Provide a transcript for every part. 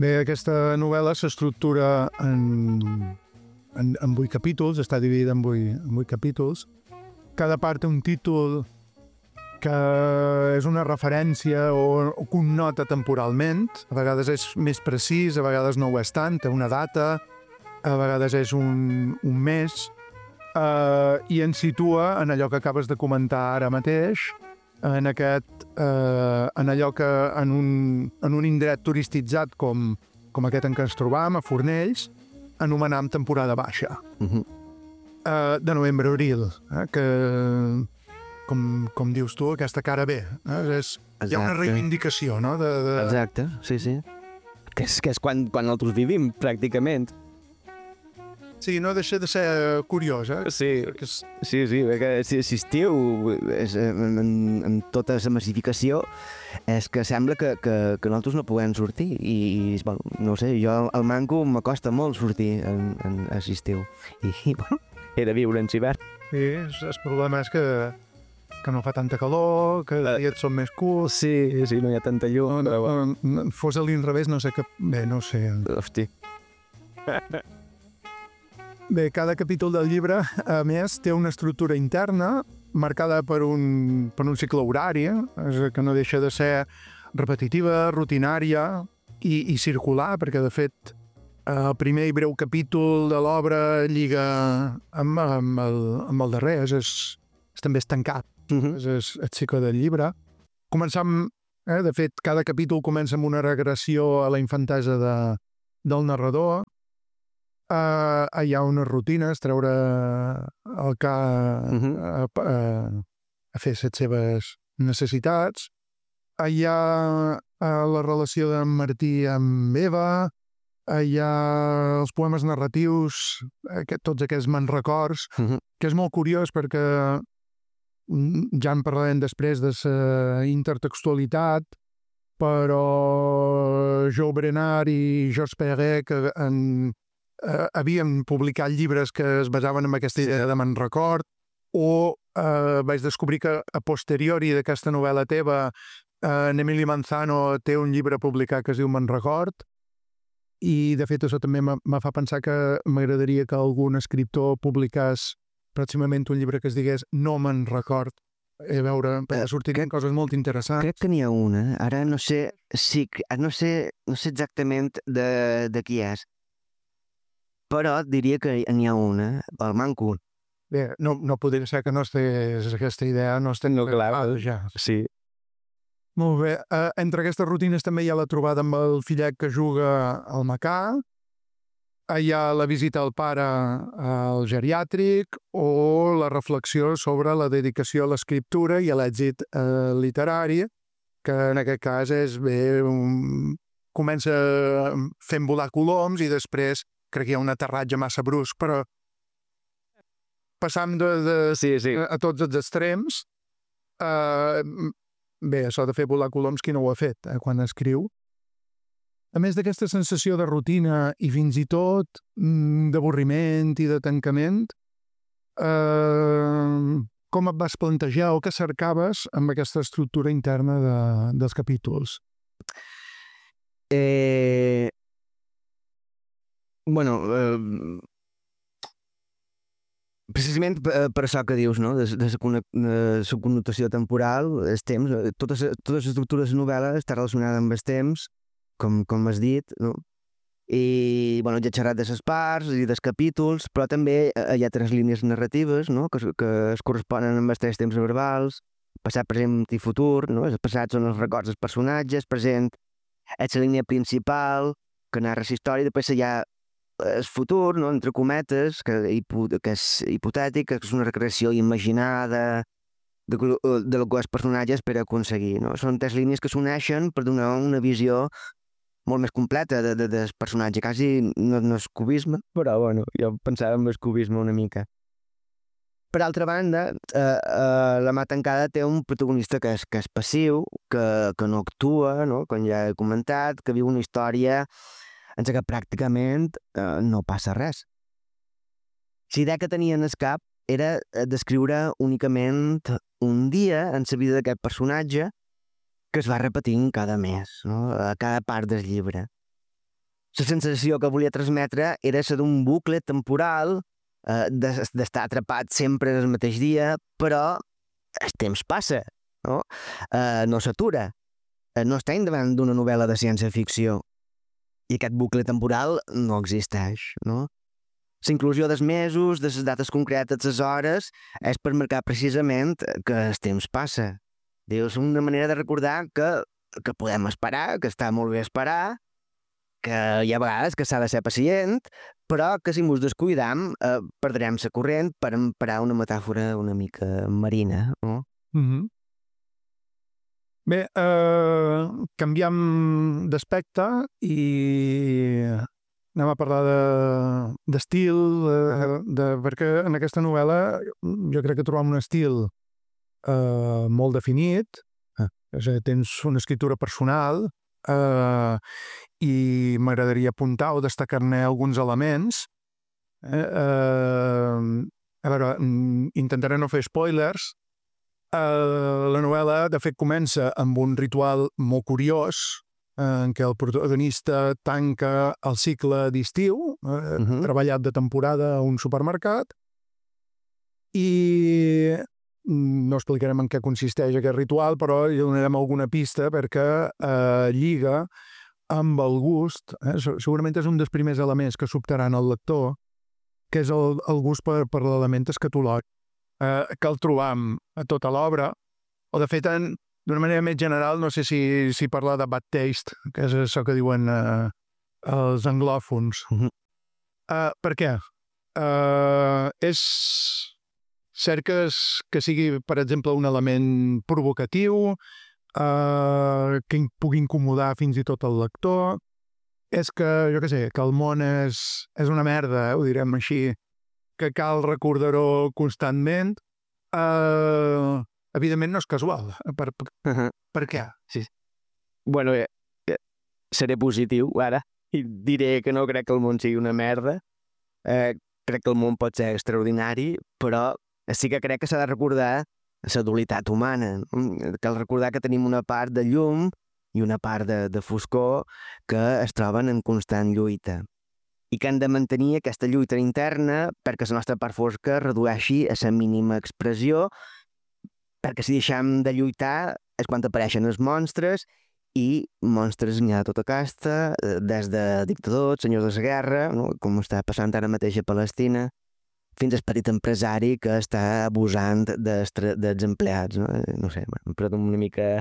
Bé, aquesta novel·la s'estructura en 8 capítols, està dividida en 8 capítols. Cada part té un títol que és una referència o connota temporalment. A vegades és més precís, a vegades no ho és tant, té una data, a vegades és un mes, i ens situa en allò que acabes de comentar ara mateix, en allò que en un indret turistitzat com aquest en què ens trobam, a Fornells, anomenam temporada baixa. De novembre a abril, que, com dius tu, aquesta cara bé. Hi ha una reivindicació, no? Exacte, sí. Que és quan nosaltres vivim, pràcticament. Sí, no deixa de ser curiós, Sí, perquè si estiu, amb tota la massificació, és que sembla que nosaltres no podem sortir i, bueno, no sé, jo al manco m'acosta molt sortir a l'estiu i, bueno, he de viure en hivern. Sí, el problema és que no fa tanta calor, que els dies són més curts. Sí, no hi ha tanta llum. Fos a l'inrevés, no sé què... Bé, no sé. Hosti. Bé, cada capítol del llibre, a més, té una estructura interna marcada per un cicle horari, que no deixa de ser repetitiva, rutinària i circular, perquè, de fet, el primer i breu capítol de l'obra lliga amb el darrer, també és tancat, és el cicle del llibre. Començam, de fet, cada capítol comença amb una regressió a la infantesa del narrador. Hi ha unes rutines, treure el ca a fer les seves necessitats. Hi ha la relació d'en Martí amb Eva, hi ha els poemes narratius, tots aquests manrecords, que és molt curiós perquè ja en parlarem després de la intertextualitat, però Jo Brenard i Georges Perec havien publicat llibres que es basaven en aquesta idea de manrecord, o vaig descobrir que a posteriori d'aquesta novel·la teva, en Emili Manzano té un llibre publicat que es diu Manrecord, i de fet això també me fa pensar que m'agradaria que algun escriptor publicés pròximament un llibre que es digués No me'n record. A veure, sortirien coses molt interessants. Crec que n'hi ha una, ara no sé exactament de qui és, però diria que n'hi ha una, el manco. Bé, no podria ser que no estigués aquesta idea, no estem clar, ja. Sí. Molt bé. Entre aquestes rutines també hi ha la trobada amb el fillet que juga al Macà, hi ha la visita al pare al geriàtric o la reflexió sobre la dedicació a l'escriptura i a l'èxit literari, que en aquest cas és bé, comença fent volar coloms i després crec que hi ha un aterratge massa brusc, però passam a tots els extrems. Bé, això de fer volar coloms, qui no ho ha fet quan escriu? A més d'aquesta sensació de rutina i fins i tot d'avorriment i de tancament, com et vas plantejar o què cercaves amb aquesta estructura interna dels capítols? Bueno, precisament per això que dius, no? De la connotació temporal, els temps, tota l'estructura de la novel·la està relacionada amb els temps, com has dit, no? I, bueno, ja he xerrat de les parts i dels capítols, però també hi ha 3 línies narratives, no? Que es corresponen amb els 3 temps verbals, passat, present i futur, no? Els passats són els records dels personatges, present és la línia principal, que narra la història, i després hi ha el futur, no? Entre cometes, que és hipotètic, que és una recreació imaginada de lo que els personatges per aconseguir, no? Són 3 línies que s'uneixen per donar una visió molt més completa del personatge, quasi no és cubisme, però bueno, jo pensava en el cubisme una mica. Per altra banda, la mà tancada té un protagonista que és passiu, que no actua, no? Com ja he comentat, que viu una història en què pràcticament no passa res. La idea que tenia en el cap era descriure únicament un dia en la vida d'aquest personatge que es va repetint cada mes, no? A cada part del llibre. la sensació que volia transmetre era la d'un bucle temporal, d'estar atrapat sempre el mateix dia, però el temps passa, no? No s'atura. No estem davant d'una novel·la de ciència-ficció i aquest bucle temporal no existeix, no? La inclusió dels mesos, de les dates concretes, les hores, és per marcar precisament que el temps passa. És una manera de recordar que podem esperar, que està molt bé esperar, que hi ha vegades que s'ha de ser pacient, però que si ens descuidam perdrem la corrent, per emprar una metàfora una mica marina, no? Bé, canviam d'aspecte i anem a parlar d'estil, perquè en aquesta novel·la jo crec que trobam un estil molt definit, és a dir, tens una escriptura personal i m'agradaria apuntar o destacar-ne alguns elements. A veure, intentaré no fer spoilers. La novel·la, de fet, comença amb un ritual molt curiós en què el protagonista tanca el cicle d'estiu, treballat de temporada a un supermercat, i no explicarem en què consisteix aquest ritual, però hi donarem alguna pista perquè lliga amb el gust. Segurament és un dels primers elements que sobtaran el lector, que és el gust per l'element escatològic, que el trobam a tota l'obra, o de fet, d'una manera més general, no sé si parlar de bad taste, que és això que diuen els anglòfons. Per què? És cert que sigui, per exemple, un element provocatiu, que pugui incomodar fins i tot el lector. És que, jo què sé, que el món és una merda, ho direm així, que cal recordar-ho constantment. Evidentment no és casual. Per què? Sí. Bueno, seré positiu ara i diré que no crec que el món sigui una merda. Crec que el món pot ser extraordinari, però sí que crec que s'ha de recordar la dualitat humana. Cal recordar que tenim una part de llum i una part de foscor que es troben en constant lluita i que han de mantenir aquesta lluita interna perquè la nostra part fosca redueixi a la mínima expressió, perquè si deixem de lluitar és quan apareixen els monstres, i monstres n'hi ha de tota casta, des de dictadors, senyors de la guerra, no? Com està passant ara mateix a Palestina, fins al petit empresari que està abusant dels empleats. No sé, però una mica...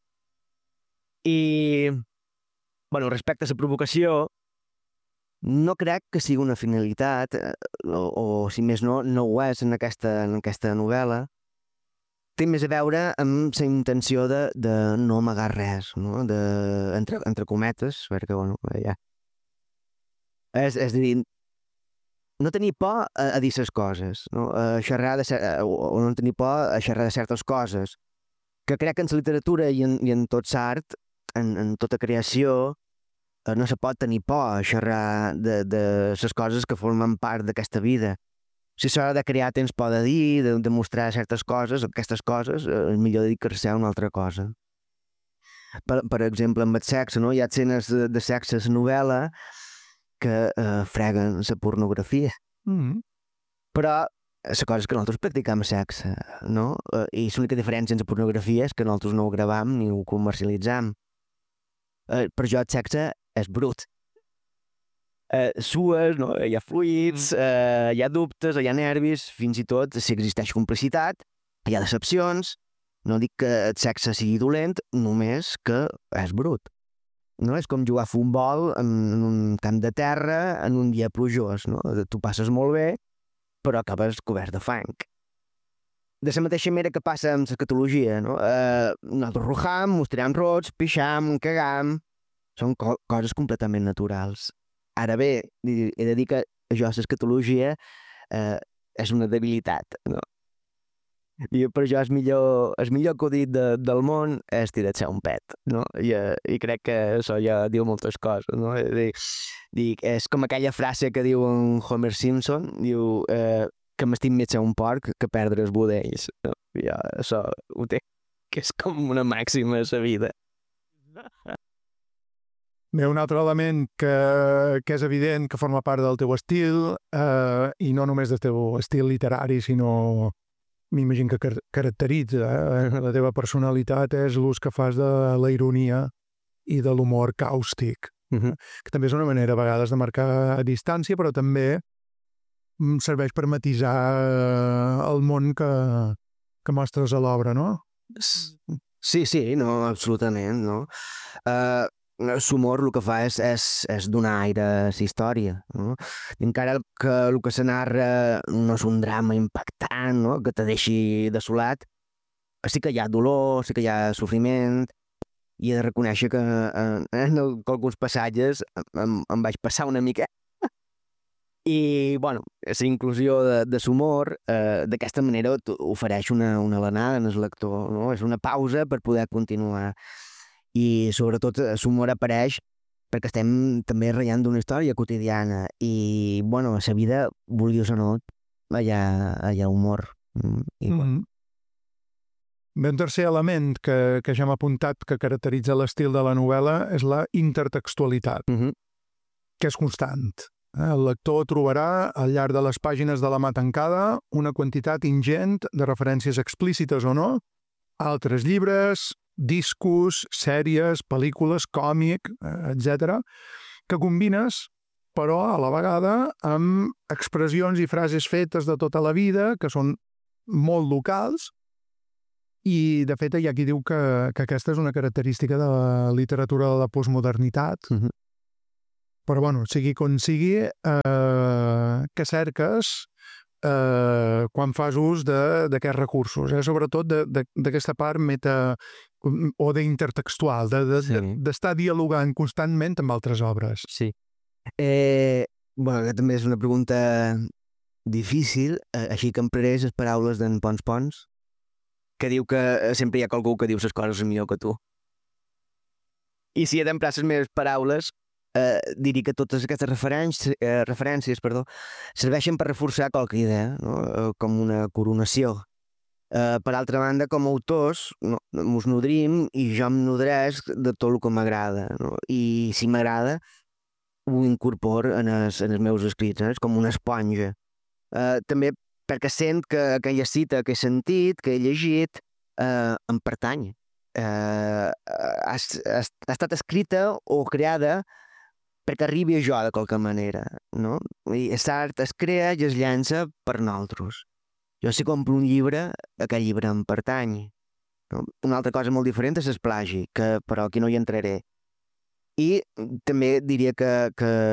I, respecte a la provocació, no crec que sigui una finalitat, o si més no, no ho és en aquesta novel·la. Té més a veure amb la intenció de no amagar res, no? Entre cometes, perquè, ja... És a dir, no tenir por a dir les coses, no? O no tenir por a xerrar de certes coses, que crec que en la literatura i en tot l'art, en tota creació, no se pot tenir por a xerrar de les coses que formen part d'aquesta vida. Si s'ha de crear tens por de dir, de mostrar certes coses, aquestes coses, és millor dedicar-se a una altra cosa. Per exemple, amb el sexe, no? Hi ha escenes de sexe a la novel·la que freguen la pornografia. Però la cosa és que nosaltres practicam sexe, no? I l'única diferència en la pornografia és que nosaltres no ho gravam ni ho comercialitzam. Per jo el sexe és brut. Sues, no? Hi ha fluids, hi ha dubtes, hi ha nervis, fins i tot si existeix complicitat, hi ha decepcions. No dic que el sexe sigui dolent, només que és brut. No? És com jugar a futbol en un camp de terra en un dia plujós. No? Tu passes molt bé, però acabes cobert de fang. De la mateixa manera que passa amb l'escatologia, no? Nosaltres rujam, mostrem rots, pixam, cagam... Són coses completament naturals. Ara bé, he de dir que això, l'escatologia, és una debilitat, no? I per això el millor acudit del món és tirar-se un pet, no? I crec que això ja diu moltes coses, no? És com aquella frase que diu en Homer Simpson, diu que m'estim més ser un porc que perdre els budells, no? I això ho té, que és com una màxima a la vida. Bé, un altre element que és evident que forma part del teu estil, i no només del teu estil literari, sinó m'imagino que caracteritza la teva personalitat, és l'ús que fas de la ironia i de l'humor càustic, que també és una manera a vegades de marcar distància, però també serveix per matisar el món que mostres a l'obra, no? Sí, no, absolutament, no? L'humor el que fa és donar aire a la història, no? Encara que el que se narra no és un drama impactant, no? Que te deixi desolat, sí que hi ha dolor, sí que hi ha sofriment, i he de reconèixer que en alguns passatges em vaig passar una mica. I, bueno, la inclusió de l'humor d'aquesta manera ofereix una alenada en el lector, no? És una pausa per poder continuar. I sobretot l'humor apareix perquè estem també ratllant d'una història quotidiana i, bueno, a la vida, vulguis o no, hi ha humor. Bueno. Bé, un tercer element que ja hem apuntat que caracteritza l'estil de la novel·la és la intertextualitat, que és constant. El lector trobarà al llarg de les pàgines de La mà tancada una quantitat ingent de referències explícites o no a altres llibres, discos, sèries, pel·lícules, còmic, etc., que combines, però a la vegada amb expressions i frases fetes de tota la vida que són molt locals i, de fet, hi ha qui diu que aquesta és una característica de la literatura de la postmodernitat. Però, bueno, sigui com sigui, que cerques quan fas ús d'aquests recursos, sobretot d'aquesta part meta o d'intertextual, d'estar dialogant constantment amb altres obres. Sí. Bueno, també és una pregunta difícil, així que empraré les paraules d'en Pons Pons, que diu que sempre hi ha algú que diu les coses millor que tu. I si he d'emprar les meves paraules, diria que totes aquestes referències serveixen per reforçar qualque idea, no? Com una coronació. Per altra banda, com a autors, mos nodrim i jo em nodreix de tot el que m'agrada, no? I si m'agrada, ho incorporo en els meus escrits, com una esponja. També perquè sent que aquella cita que he sentit, que he llegit, em pertany. Ha estat escrita o creada perquè arribi a jo de qualque manera, no? I l'art es crea i es llança per nosaltres. Jo si compro un llibre, aquell llibre em pertany. No? Una altra cosa molt diferent és el plagi, però aquí no hi entraré. I també diria que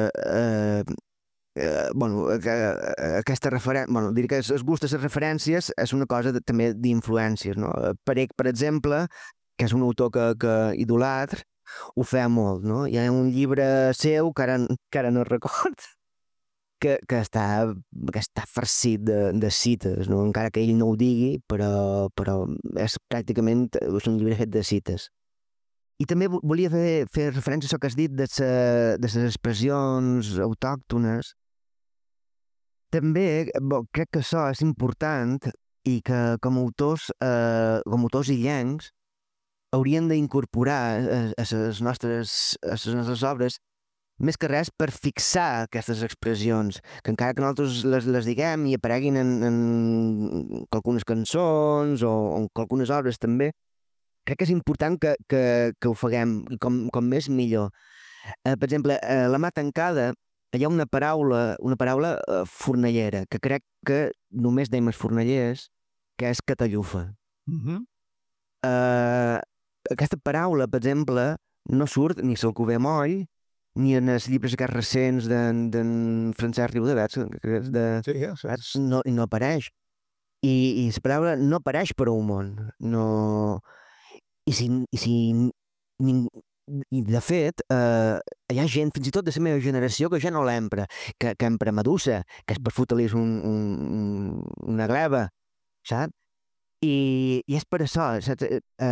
aquesta referència... Bueno, diria que el gust de les referències és una cosa també d'influències, no? Perec, per exemple, que és un autor que idolatra, ho feia molt, no? Hi ha un llibre seu, que ara no record, que està farcit de cites, no? Encara que ell no ho digui, però és pràcticament un llibre fet de cites. I també volia fer referència a això que has dit de les expressions autòctones. També crec que això és important i que com a autors illencs haurien d'incorporar a les nostres obres més que res per fixar aquestes expressions, que encara que nosaltres les diguem i apareguin en algunes cançons o en algunes obres també, crec que és important que ho faguem com més millor. Per exemple, a La mà tancada hi ha una paraula fornellera, que crec que només deim els fornellers, que és catallufa. Aquesta paraula, per exemple, no surt ni a l'Alcover Moll, ni en els llibres aquests recents d'en Francesc Riudavets, no apareix. I la paraula no apareix per un món. No... I de fet, hi ha gent, fins i tot de la meva generació, que ja no l'empra, que empra medusa, que és per fotre-li una gleva, saps? I és per això, saps?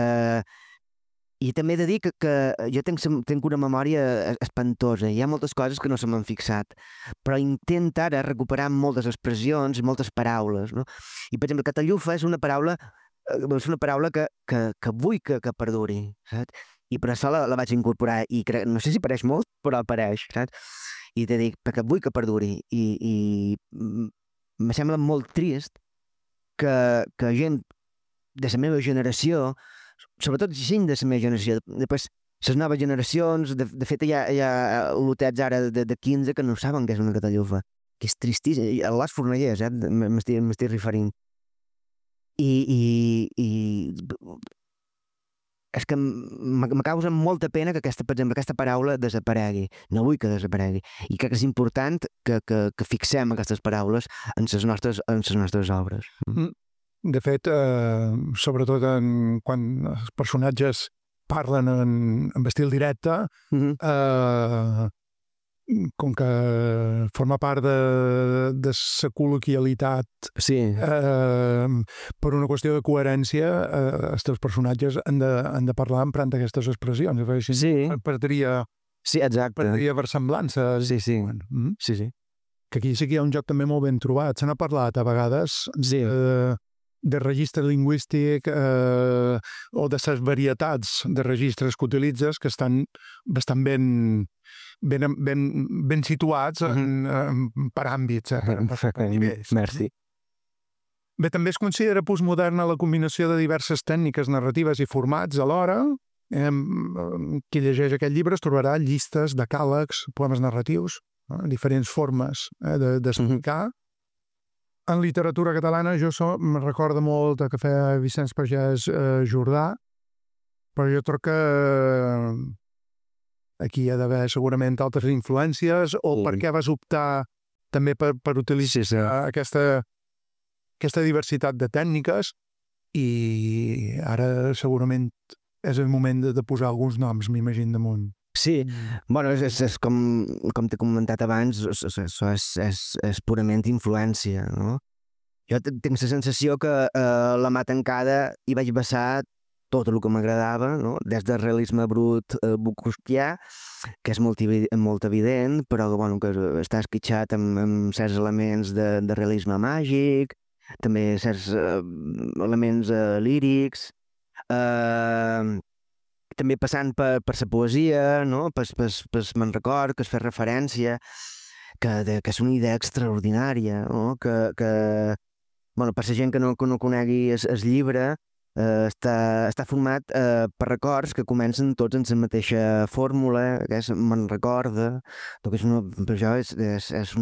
I també he de dir que jo tinc una memòria espantosa, hi ha moltes coses que no se m'han fixat, però intento ara recuperar moltes expressions, moltes paraules, no? I, per exemple, catallufa és una paraula que vull que perduri, saps? I per això la vaig incorporar i no sé si apareix molt, però apareix, saps? I te dic, perquè vull que perduri. I me sembla molt trist que gent de la meva generació, sobretot gent de la meva generació, després les noves generacions, de fet hi ha lotets ara de 15 que no saben què és una catallufa, que és tristíssim, a les Fornellers, m'estic referint. I és que me causa molta pena que per exemple, aquesta paraula desaparegui. No vull que desaparegui. I crec que és important que fixem aquestes paraules en les nostres obres. De fet, sobretot quan els personatges parlen en estil directe, com que forma part de la col·loquialitat, sí. Per una qüestió de coherència, els teus personatges han de parlar emprant aquestes expressions. Sí. Perdria versemblances. Sí, sí. Sí, sí. Que aquí sí que hi ha un joc també molt ben trobat. Se n'ha parlat a vegades de registre lingüístic o de les varietats de registres que utilitzes que estan bastant ben situats per àmbits. Merci. Bé, també es considera postmoderna la combinació de diverses tècniques narratives i formats alhora. Qui llegeix aquest llibre es trobarà llistes, decàlegs, poemes narratius, diferents formes d'explicar. En literatura catalana jo me recorda molt el que feia Vicenç Pagès Jordà, però jo crec que aquí hi ha d'haver segurament altres influències o per què vas optar també per utilitzar aquesta diversitat de tècniques i ara segurament és el moment de posar alguns noms, m'imagino, damunt. Sí, bueno, és com t'he comentat abans, això és purament influència, no? Jo tinc la sensació que a La mà tancada hi vaig vessar tot el que m'agradava, no? Des del realisme brut bukowskià, que és molt evident, però bueno, que està esquitxat amb certs elements de realisme màgic, també certs elements lírics, també passant per la poesia, no? Me'n record, que es fa referència, que és una idea extraordinària, no? Bueno, per la gent que no conegui el llibre, està format per records que comencen tots en la mateixa fórmula, que és me'n recorda, per això és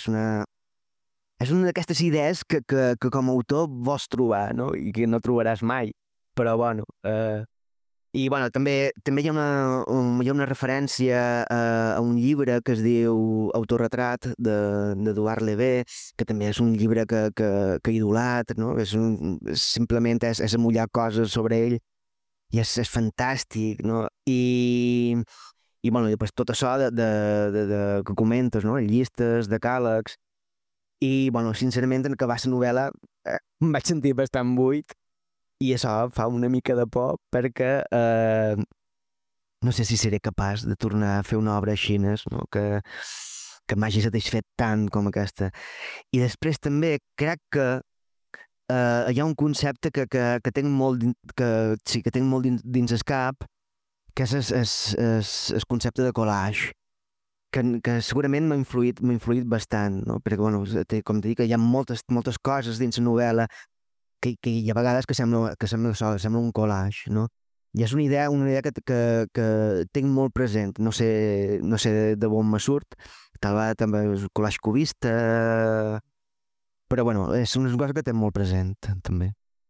una d'aquestes idees que com a autor vols trobar, no? I que no trobaràs mai, però bueno... I bueno, també hi ha una referència a un llibre que es diu Autorretrat d'Eduard Levé, que també és un llibre que idolat, no? Simplement és amollar coses sobre ell i és fantàstic, no? I bueno, després tot això que comentes, no? Llistes, decàlegs, i bueno, sincerament en acabar la novel·la em vaig sentir bastant buit. I això fa una mica de por perquè no sé si seré capaç de tornar a fer una obra així, no? Que m'hagi satisfet tant com aquesta. I després també crec que hi ha un concepte que tinc molt dins el cap, que és el concepte de collage, que segurament m'ha influït bastant, no? Perquè, bueno, com t'he dit, hi ha moltes coses dins la novel·la que hi ha vegades que sembla un collage, no? I és una idea que tinc molt present, no sé de on me surt, també és collage cubista, però bueno, és una cosa que tinc molt present, també.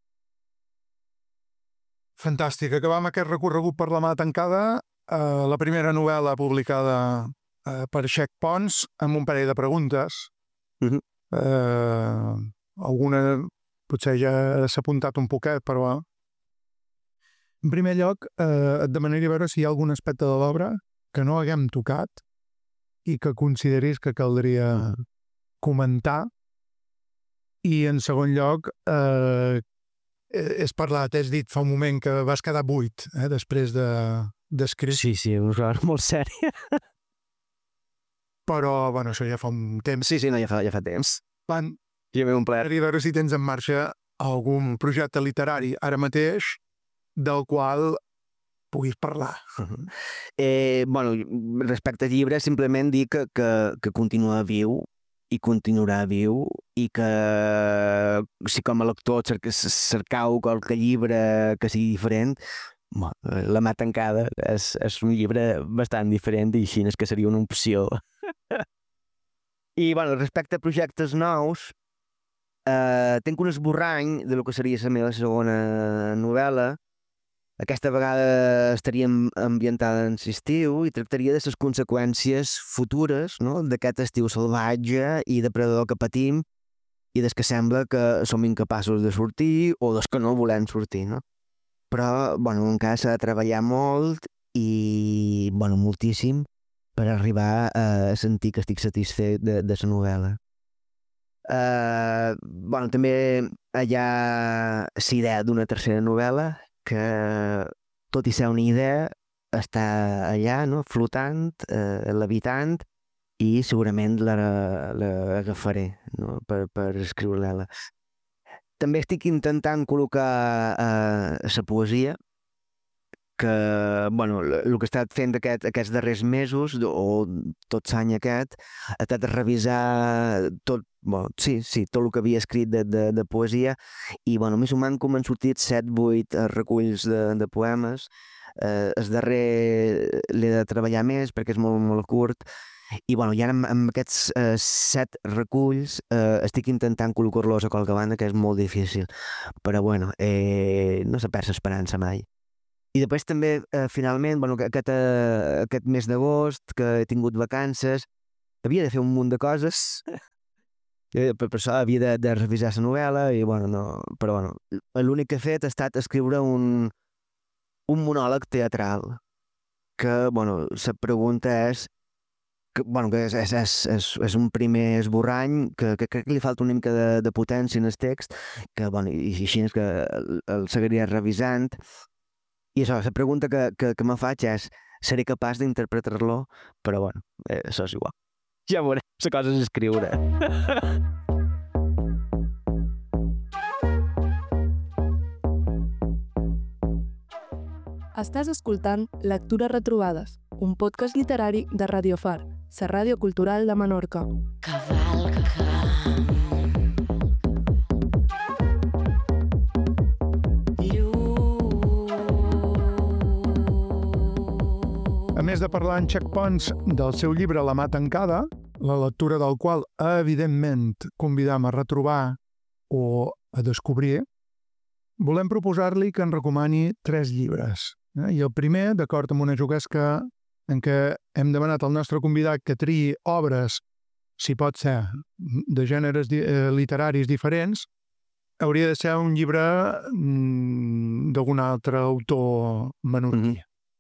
Fantàstic, acabam aquest recorregut per La mà tancada, la primera novel·la publicada per Xec Pons, amb un parell de preguntes. Alguna... potser ja s'ha apuntat un poquet, però... En primer lloc, et demanaria veure si hi ha algun aspecte de l'obra que no haguem tocat i que consideris que caldria comentar. I, en segon lloc, has parlat, has dit fa un moment que vas quedar buit després d'escriure. Sí, una cosa molt sèria. Però, bueno, això ja fa un temps. Sí, no, ja fa temps. I a veure si tens en marxa algun projecte literari ara mateix del qual puguis parlar. Bueno, respecte al llibre, simplement dir que continua viu i continuarà viu i que si com a lector cercau qualque llibre que sigui diferent, La mà tancada és un llibre bastant diferent i així és que seria una opció. I, bueno, respecte a projectes nous, tinc un esborrany de lo que seria la meva segona novel·la. Aquesta vegada estaria ambientada en l'estiu i tractaria de les conseqüències futures, no?, d'aquest estiu salvatge i depredador que patim i des que sembla que som incapaços de sortir o des que no volem sortir, no? Però, bueno, encara s'ha de treballar molt i, bueno, moltíssim per arribar a sentir que estic satisfet de la novel·la. Bueno, també hi ha la idea d'una tercera novel·la que, tot i ser una idea, està allà, no?, flotant, levitant, i segurament l'agafaré, no?, per escriure-la. També estic intentant col·locar la poesia, que, bueno, el que he estat fent aquests darrers mesos, o tot l'any aquest, he estat a revisar tot, bueno, sí, tot el que havia escrit de poesia, i, bueno, més o menys com han sortit 7-8 reculls de poemes. El darrer l'he de treballar més perquè és molt, molt curt, i, bueno, ja amb aquests 7 reculls estic intentant col·locar-los a qualque banda, que és molt difícil, però, bueno, no s'ha perd l'esperança mai. I després també, finalment, bueno, aquest mes d'agost, que he tingut vacances, havia de fer un munt de coses, per això havia de revisar la novel·la, i, bueno, no, però, bueno, l'únic que he fet ha estat escriure un monòleg teatral, que, bueno, la pregunta és, que, bueno, que és un primer esborrany, que crec que li falta una mica de potència en el text, que, bueno, i així és que el seguiria revisant. I això, la pregunta que me faig és, seré capaç d'interpretar-lo? Però, bueno, això és igual. Ja veurem, la cosa és escriure. Estàs escoltant Lectures Retrobades, un podcast literari de Radio Far, la ràdio cultural de Menorca. A més de parlar en Checkpoints del seu llibre La mà tancada, la lectura del qual, evidentment, convidam a retrobar o a descobrir, volem proposar-li que en recomani 3 llibres. I el primer, d'acord amb una juguesca en què hem demanat al nostre convidat que triï obres, si pot ser, de gèneres literaris diferents, hauria de ser un llibre d'algun altre autor menorquí.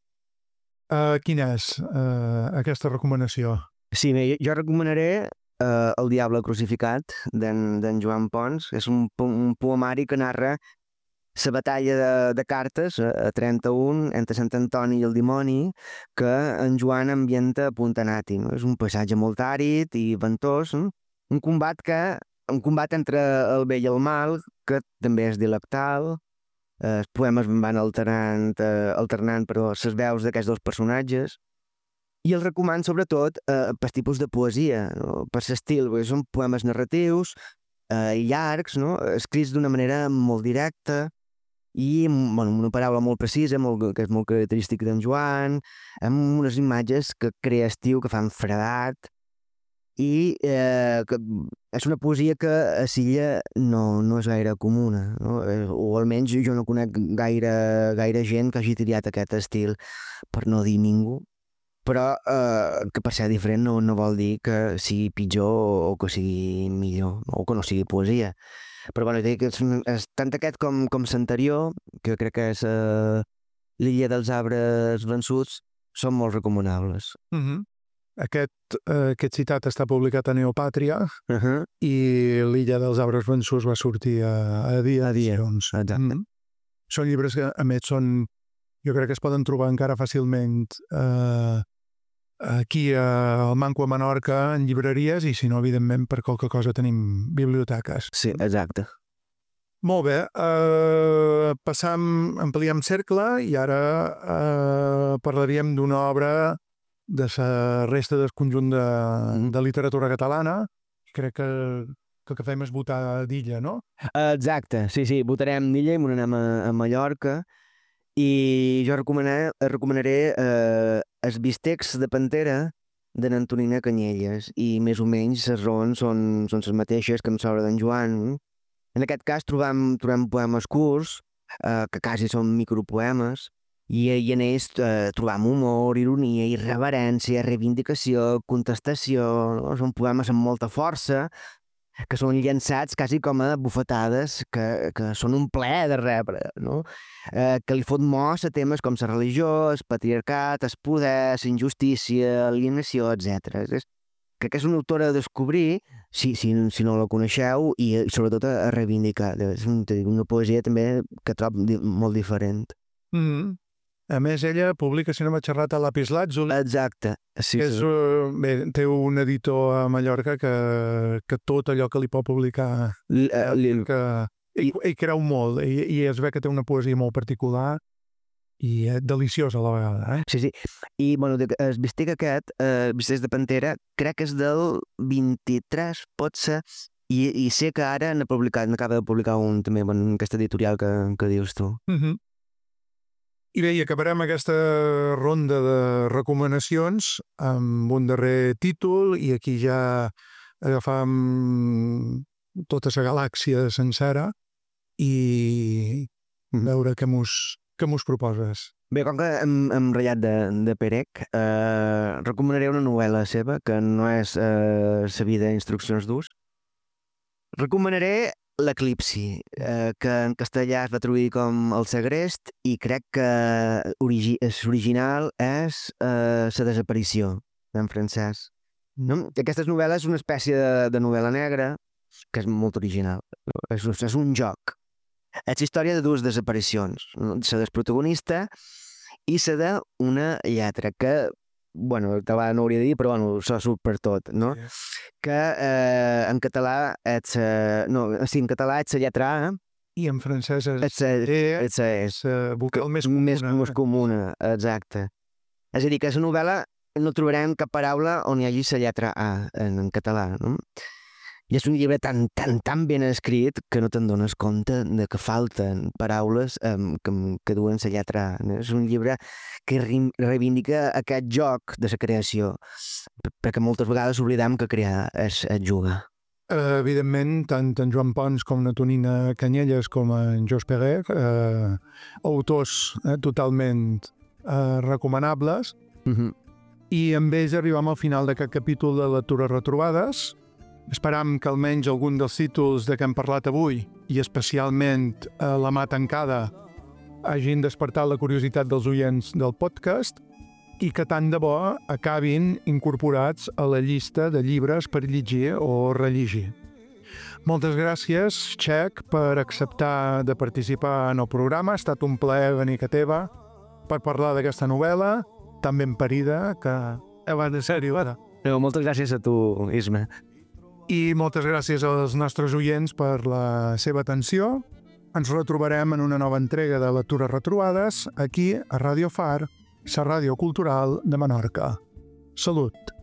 Quina és aquesta recomanació? Sí, bé, jo recomanaré El diable crucificat, d'en Joan Pons. És un poemari que narra la batalla de cartes a 31 entre Sant Antoni i el dimoni, que en Joan ambienta a Puntanati. És un paisatge molt àrid i ventós, un combat entre el bé i el mal, que també és dialectal. Els poemes van alternant les veus d'aquests dos personatges, i el recomano sobretot per tipus de poesia, no?, per l'estil, perquè són poemes narratius, llargs, no?, escrits d'una manera molt directa i amb una paraula molt precisa, que és molt característica d'en Joan, amb unes imatges que crea estiu, que fan fredat, i que és una poesia que a Silla no és gaire comuna, no? O almenys jo no conec gaire gent que hagi triat aquest estil, per no dir ningú, però que per ser diferent no vol dir que sigui pitjor o que sigui millor, o que no sigui poesia. Però, bueno, és tant aquest com l'anterior, que crec que és L'illa dels arbres vençuts, són molt recomanables. Aquest citat està publicat a Neopàtria i L'illa dels arbres vençuts va sortir a Dia. Exacte. Són llibres que, a més, jo crec que es poden trobar encara fàcilment aquí al Manco a Menorca en llibreries, i si no, evidentment, per qualque cosa tenim biblioteques. Sí, exacte. Molt bé, ampliem cercle i ara parlaríem d'una obra de la resta del conjunt de literatura catalana. Crec que el que fem és votar d'Illa, no? Exacte, sí, votarem d'Illa i m'ho anem a Mallorca i jo recomanaré els bistecs de Pantera de n'Antonina Canyelles i més o menys les raons són les mateixes que en l'obra d'en Joan. En aquest cas trobem poemes curts, que quasi són micropoemes, i en ells trobam humor, ironia, irreverència, reivindicació, contestació, no? Són poemes amb molta força, que són llançats quasi com a bufetades que són un plaer de rebre, no? Que li fot mos a temes com la religió, el patriarcat, el poder, la injustícia, l'alienació, etc. Crec que és una autora a descobrir, si no la coneixeu, i sobretot a reivindicar. És una poesia també que trobo molt diferent. A més, ella publica, si no m'ha xerrat, a Lapislàtzuli. Exacte. Sí, que és, bé, té un editor a Mallorca que tot allò que li pot publicar ell creu molt i es ve que té una poesia molt particular i deliciosa a la vegada. Sí. I bueno, el bistec aquest, Bistecs de Pantera, crec que és del 23, pot ser, i sé que ara n'acaba de publicar un també en aquesta editorial que dius tu. I bé, i acabarem aquesta ronda de recomanacions amb un darrer títol i aquí ja agafam tota la galàxia sencera i veure què mos proposes. Bé, com que hem ratllat de Perec, recomanaré una novel·la seva que no és La vida instruccions d'ús. Recomanaré L'Eclipsi, que en castellà es va traduir com El segrest i crec que l'original és La desaparició, en francès. No? Aquesta novel·la és una espècie de novel·la negra que és molt original. És un joc. És la història de dues desaparicions. La del protagonista i la d'una lletra que, bueno, el català no hauria de dir, però bueno, això surt per tot, no? Que en català ets... en català ets la lletra A. I en francès és vocal més comuna. Exacte. És a dir, que a la novel·la no trobarem cap paraula on hi hagi la lletra A en català, no? I és un llibre tan ben escrit que no te'n dones compte de que falten paraules que duen la lletra A. És un llibre que reivindica aquest joc de la creació, perquè moltes vegades oblidem que crear és jugar. Evidentment, tant en Joan Pons com Antonina Canyelles com en Jos Perec, autors totalment recomanables, i amb ells arribem al final d'aquest capítol de Lectures Retrobades. Esperam que almenys algun dels títols de què hem parlat avui, i especialment La mà tancada, hagin despertat la curiositat dels oients del podcast i que tant de bo acabin incorporats a la llista de llibres per llegir o rellegir. Moltes gràcies, Txec, per acceptar de participar en el programa. Ha estat un plaer venir a teva per parlar d'aquesta novel·la tan ben parida que abans de ser-hi ara. Moltes gràcies a tu, Isma. I moltes gràcies als nostres oients per la seva atenció. Ens retrobarem en una nova entrega de Lectures Retrobades aquí a Radio Far, la ràdio cultural de Menorca. Salut!